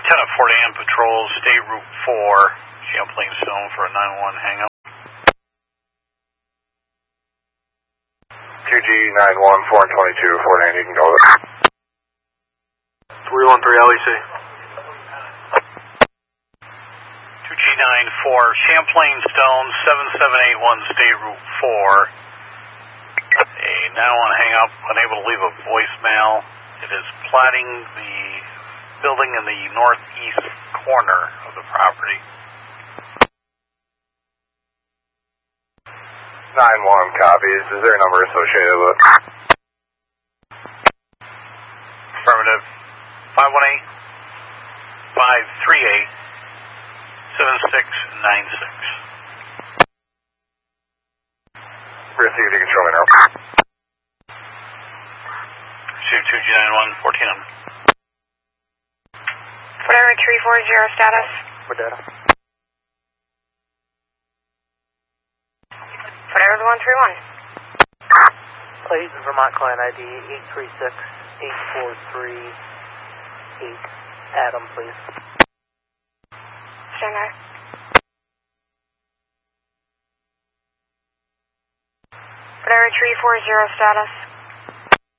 Lieutenant Fort Ann patrols State Route 4, Champlain Stone for a 9-1 hangup. 2G91, 422, Fort Ann, you can go there. 313 LEC. 2G94, Champlain Stone, 7781 State Route 4. A 9-1 hangup, unable to leave a voicemail. It is platting the building in the northeast corner of the property. 9-1 copies. Is there a number associated with it? Affirmative. 518-538-7696. Received, you can show me now. Received 2G91, 1400. Whatever 340 status. What data? Whatever the 131. Please, Vermont client ID 836-843-8. Adam, please. Stand by. Whatever 340 status.